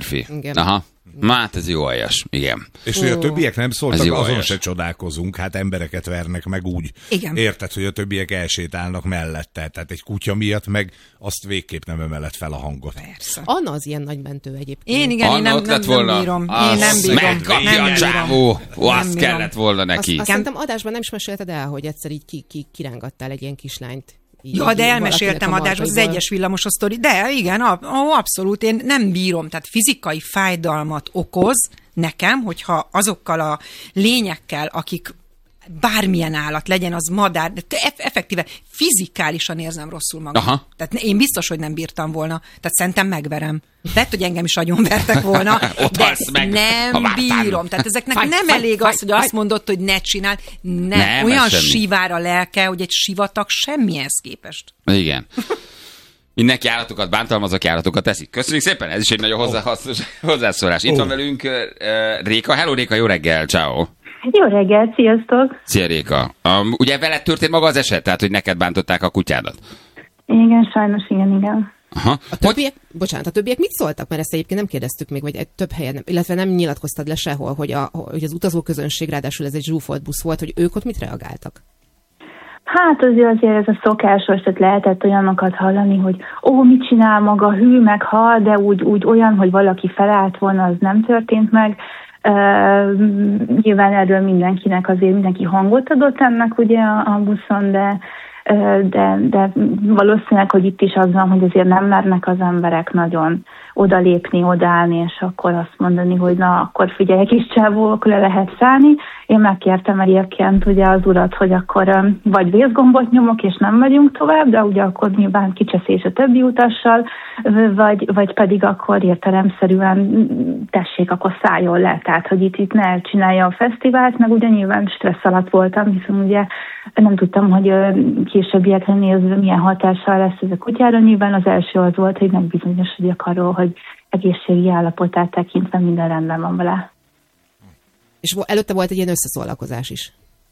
férfi. Igen. Aha. Hát ez jó aljas, igen. És hogy a többiek nem szóltak, azon aljas. se csodálkozunk, hát embereket vernek meg úgy. Igen. Érted, hogy a többiek elsétálnak mellette, tehát egy kutya miatt meg azt végképp nem emeled fel a hangot. Persze. Anna az ilyen nagy mentő egyébként. Én igen, én nem bírom. Én nem bírom. Megkapja a csávó. Azt bírom. kellett volna neki. Azt szerintem adásban nem is mesélted el, hogy egyszer így kirángattál egy ilyen kislányt. Ja, de elmeséltem adásban az egyes villamos a sztori. De igen, abszolút, én nem bírom. Tehát fizikai fájdalmat okoz nekem, hogyha azokkal a lényekkel, akik bármilyen állat, legyen az madár, de effektíve fizikálisan érzem rosszul magam. Aha. Tehát én biztos, hogy nem bírtam volna. Tehát szerintem megverem. Lehet, hogy engem is agyonvertek volna, de nem bírom. Tehát ezeknek nem elég az, hogy azt mondod, hogy ne csináld. Nem olyan sivár a lelke, hogy egy sivatag semmihez képest. Igen. Mindenki állatokat bántalmazok, állatokat teszik. Köszönjük szépen, ez is egy nagyon hozzászólás. Itt van velünk Réka. Hello Réka, jó reggel, ciao. Jó reggel, sziasztok! Szia Réka. Ugye veled történt maga az eset? Tehát, hogy neked bántották a kutyádat? Igen, sajnos igen. Aha. A többiek mit szóltak? Mert ezt egyébként nem kérdeztük még, vagy több helyen, illetve nem nyilatkoztad le sehol, hogy az utazóközönség, ráadásul ez egy zsúfolt busz volt, hogy ők ott mit reagáltak? Hát azért ez a szokásos, tehát lehetett olyanokat hallani, hogy mit csinál maga, hű meg hal, de úgy olyan, hogy valaki felállt volna, az nem történt meg. Nyilván erről mindenki hangot adott ennek ugye a buszon, de valószínűleg, hogy itt is az van, hogy azért nem mernek az emberek nagyon odalépni, odállni, és akkor azt mondani, hogy na, akkor figyelj, kis csávó, akkor le lehet szállni. Én megkértem egyébként ugye az urat, hogy akkor vagy vészgombot nyomok, és nem megyünk tovább, de ugye akkor nyilván kicseszés a többi utassal, vagy pedig akkor értelemszerűen tessék, akkor szálljon le. Tehát, hogy itt ne csinálja a fesztivált, meg ugye nyilván stressz alatt voltam, hiszen ugye nem tudtam, hogy későbbiekre nézve milyen hatással lesz ez a kutyára. Nyilván az első az volt, hogy megbizonyosodjak arról, hogy egészségi állapotát tekintve minden rendben van vele. És előtte volt egy ilyen összeszólalkozás is.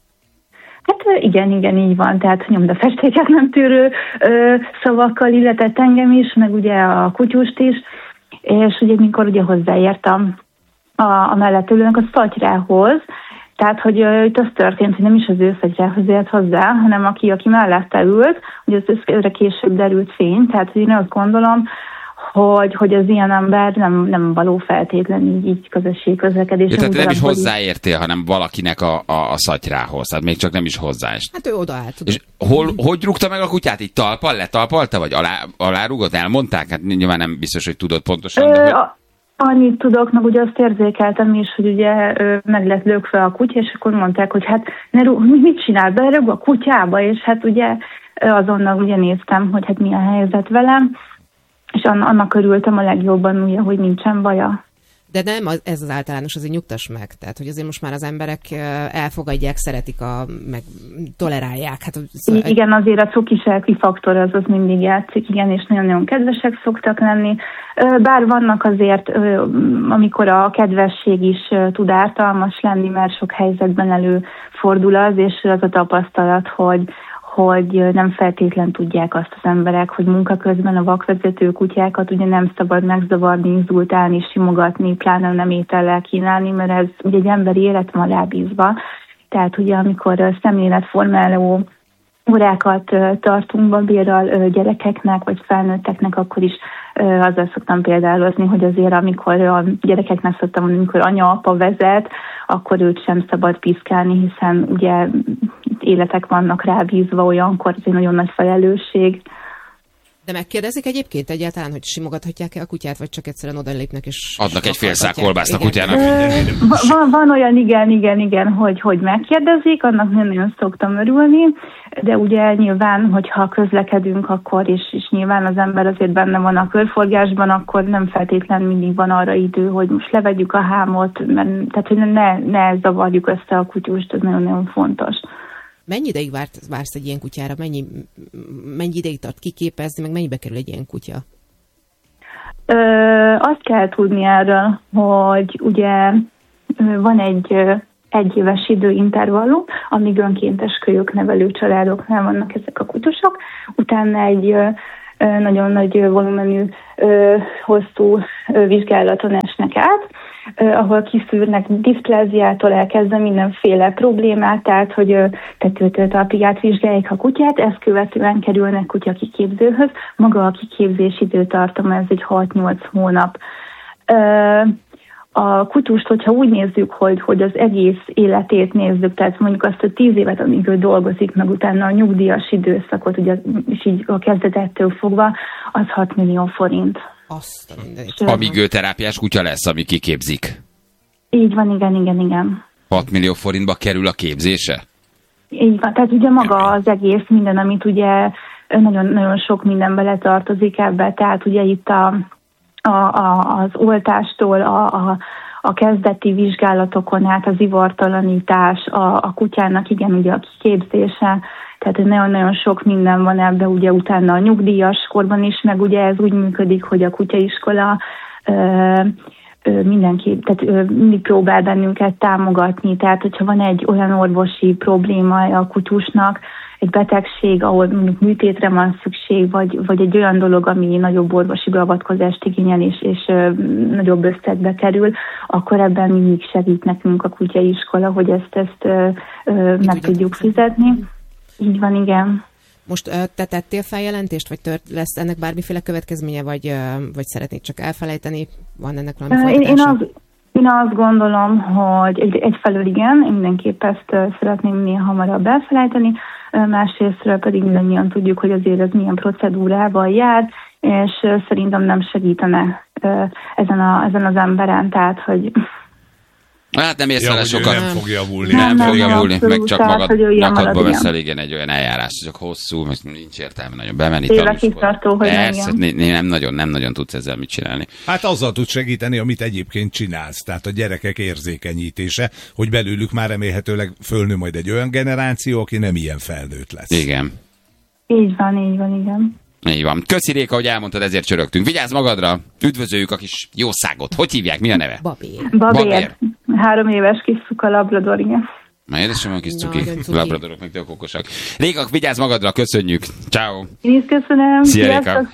Hát igen, így van. Tehát nyomdafestéket nem tűrő szavakkal illetett engem is, meg ugye a kutyust is. És ugye mikor ugye hozzáértem a mellettülőnek a szatyrához, tehát, hogy itt az történt, hogy nem is az ő szatyrához ért hozzá, hanem aki mellette ült, hogy az őszre később derült fény. Tehát, hogy én azt gondolom, hogy az ilyen ember nem való feltétlenül így közösségi közlekedés. Ja, tehát nem is hozzáértél, hanem valakinek a szatyrához, tehát még csak nem is hozzáest. Hát ő odaállt. És hogy rúgta meg a kutyát? Így letalpalta, vagy alárúgott? Elmondták? Hát nyilván nem biztos, hogy tudod pontosan. Annyit tudok, meg ugye azt érzékeltem is, hogy ugye meg lett lökve a kutya, és akkor mondták, hogy hát mit csinál, berög a kutyába, és hát ugye azonnal ugye néztem, hogy hát mi a helyzet velem, és annak örültem a legjobban, ugye, hogy nincsen baja. De nem, ez az általános, azért nyugtass meg. Tehát, hogy azért most már az emberek elfogadják, szeretik, meg tolerálják. Hát, igen, azért a cukiselki faktor az mindig játszik, igen, és nagyon-nagyon kedvesek szoktak lenni. Bár vannak azért, amikor a kedvesség is tud ártalmas lenni, mert sok helyzetben előfordul az, és az a tapasztalat, hogy nem feltétlen tudják azt az emberek, hogy munka közben a vakvezető kutyákat ugye nem szabad megzavarni, inzultálni, simogatni, pláne nem étellel kínálni, mert ez ugye egy emberi élet van rábízva. Tehát ugye amikor szemléletformáló órákat tartunk például gyerekeknek vagy felnőtteknek, akkor is azzal szoktam példálozni, hogy azért amikor a gyerekeknek szoktam mondani, amikor anya-apa vezet, akkor őt sem szabad piszkálni, hiszen ugye életek vannak rábízva, olyankor ez egy nagyon nagy felelősség. De megkérdezik egyébként egyáltalán, hogy simogathatják-e a kutyát, vagy csak egyszerűen odalépnek és adnak egy fél szák kolbászt a kutyának? Van olyan, igen, hogy megkérdezik, annak nagyon szoktam örülni, de ugye nyilván, hogyha közlekedünk, akkor és nyilván az ember azért benne van a körforgásban, akkor nem feltétlenül mindig van arra idő, hogy most levegyük a hámot, tehát hogy ne zavarjuk össze a kutyust, ez nagyon-nagyon fontos. Mennyi ideig vársz egy ilyen kutyára? Mennyi ideig tart kiképezni, meg mennyibe kerül egy ilyen kutya? Azt kell tudni erről, hogy ugye van egy éves időintervallum, amíg önkéntes kölyöknevelő családoknál vannak ezek a kutyusok, utána egy nagyon nagy volumenű, hosszú vizsgálaton esnek át, ahol kiszűrnek diszpláziától elkezdve mindenféle problémát, tehát hogy tetőtől-talpig átvizsgálják a kutyát, ezt követően kerülnek kutya kiképzőhöz. Maga a kiképzés időtartama, ez egy 6-8 hónap. A kutust, hogyha úgy nézzük, hogy az egész életét nézzük, tehát mondjuk azt a 10 évet, amíg ő dolgozik, meg utána a nyugdíjas időszakot, ugye, és így a kezdetettől fogva, az 6 millió forint. Azt a mindenit. Amíg ő terápiás kutya lesz, ami kiképzik. Így van, igen. 6 millió forintba kerül a képzése? Így van, tehát ugye maga az egész minden, amit ugye nagyon sok minden beletartozik ebbe, tehát ugye itt az oltástól, a kezdeti vizsgálatokon át az ivartalanítás, a kutyának igen ugye a kiképzése, tehát nagyon-nagyon sok minden van ebbe, ugye utána a nyugdíjas korban is, meg ugye ez úgy működik, hogy a kutyaiskola mindenki, tehát mindig próbál bennünket támogatni, tehát hogyha van egy olyan orvosi probléma a kutyusnak, egy betegség, ahol mondjuk műtétre van szükség, vagy egy olyan dolog, ami nagyobb orvosi beavatkozást igényel és nagyobb összegbe kerül, akkor ebben mindig segít nekünk a kutyaiskola, hogy ezt meg tudjuk fizetni. Így van, igen. Most te tettél feljelentést, vagy lesz ennek bármiféle következménye, vagy szeretnéd csak elfelejteni? Van ennek valami folytatása? Én azt gondolom, hogy egyfelől igen, mindenképp ezt szeretném minél hamarabb elfelejteni, másrésztről pedig mindannyian tudjuk, hogy azért ez milyen procedúrával jár, és szerintem nem segítene ezen az emberen, tehát, hogy... Hát nem érsz vele sokat. Nem fog javulni. Nem fog javulni, meg csak magadba veszel, igen, egy olyan eljárás, csak hosszú, most nincs értelme nagyon bemenni. Évekig tartó, hogy persze, nem nagyon tudsz ezzel mit csinálni. Hát azzal tud segíteni, amit egyébként csinálsz, tehát a gyerekek érzékenyítése, hogy belőlük már remélhetőleg fölnő majd egy olyan generáció, aki nem ilyen felnőtt lesz. Igen. Így van, igen. Így van. Köszi Réka, hogy elmondtad, ezért csörögtünk. Vigyázz magadra, üdvözöljük a kis jószágot. Hogy hívják? Mi a neve? Babér. 3 éves kis szuka labrador, igen. Na édesem, van kis cuki. Labradorok meg tök okosak. Réka, vigyázz magadra, köszönjük. Ciao. Én is köszönöm. Szia Réka.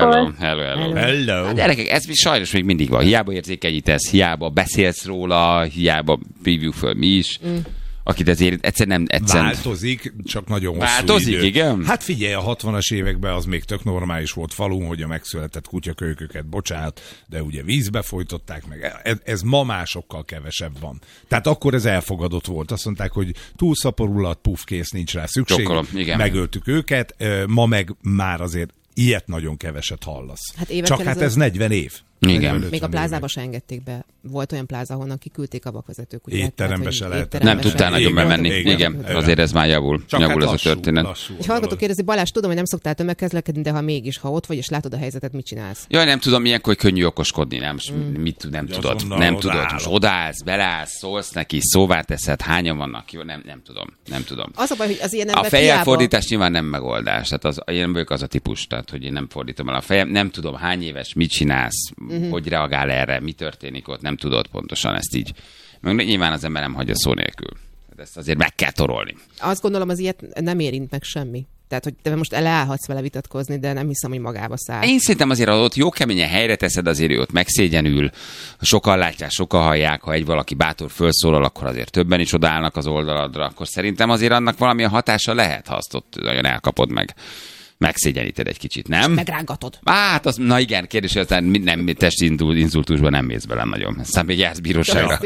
Hello. Hello. Hát gyerekek, ez sajnos még mindig van. Hiába érzékenyítesz, hiába beszélsz róla, hiába hívjuk föl mi is. Akit ezért egyszerűen nem... Változik, csak nagyon hosszú Változik, idő. Igen? Hát figyelj, a 60-as években az még tök normális volt falun, hogy a megszületett kutyakölyköket, bocsánat, de ugye vízbe folytották meg. Ez ma másokkal kevesebb van. Tehát akkor ez elfogadott volt. Azt mondták, hogy túl szaporulat, puff, kész, nincs rá szükség. Csokkolom, igen. Megöltük őket. Ma meg már azért ilyet nagyon keveset hallasz. Hát csak hát ez 40 év. Igen. Még a plázába se engedték be. Volt olyan pláza, ahonnan kiküldték a vakvezetők. Étterembe se lehet. Nem tudtál nagyon bemenni. Igen. Azért ez már javul. Javul ez a történet. Egy hallgató kérdezi, Balázs, tudom, hogy nem szoktál tömegközlekedni, de ha mégis, ha ott vagy és látod a helyzetet, mit csinálsz? Jaj, nem tudom, ilyenkor könnyű okoskodni, nem tudod. Nem tudod. Most odaállsz, beleállsz, szólsz neki, szóvá teszed, hányan vannak, jó, nem tudom. Az a baj, hogy az ilyen ember a fejjelfordítás nyilván nem megoldás. Tehát én vagyok az a típus, tehát hogy én nem fordítom el a fejem, nem tudom, hány éves, mit csinálsz, hogy reagál erre, mi történik ott, nem tudod pontosan ezt így. Meg nyilván az ember nem hagyja szó nélkül. Ezt azért meg kell torolni. Azt gondolom, az ilyet nem érint meg semmi. Tehát, hogy te most leállhatsz vele vitatkozni, de nem hiszem, hogy magába száll. Én szerintem azért, ha ott jó keményen helyre teszed, azért ő ott megszégyenül. Sokan látják, sokan hallják, ha egy valaki bátor felszólal, akkor azért többen is odaállnak az oldaladra, akkor szerintem azért annak valamilyen hatása lehet, ha azt ott nagyon elkapod meg. Megszégyeníted egy kicsit, nem? Megrángatod. Hát, na igen, kérdés, hogy aztán nem testi inzultusban nem mész bele nagyon. Aztán még jársz bíróságra.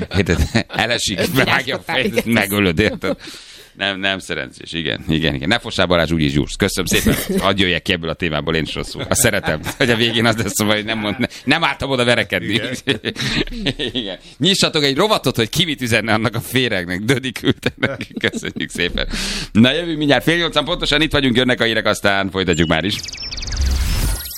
Elesik, vágja a fejt, megölöd, érted? Nem szerencsés, igen. Ne fossál, Balázs, úgyis gyúrsz. Köszönöm szépen, hadd jöjjek ki ebből a témából, én is rosszul. Azt szeretem, hogy a végén az lesz, hogy nem álltam oda verekedni. Igen. Nyissatok egy rovatot, hogy ki mit üzenne annak a féregnek, Dödi küldte neki. Köszönjük szépen. Na jövünk mindjárt 7:30 pontosan, itt vagyunk, jönnek a hírek, aztán folytatjuk már is.